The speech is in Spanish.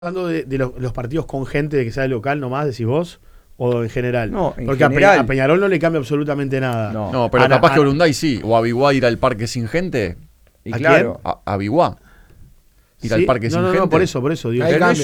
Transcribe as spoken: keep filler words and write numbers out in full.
hablando de, de los, los partidos con gente de que sea local nomás, decís vos, o en general? No, en Porque general. a, Pe a Peñarol no le cambia absolutamente nada. No, No, pero Ana, capaz que Ana, Orunday sí. O a Biguá ir al parque sin gente. Y ¿A claro. A, a Biguá. Ir ¿sí? al parque no, sin no, gente. no, por eso, por eso. Digo, Ahí que- cambia.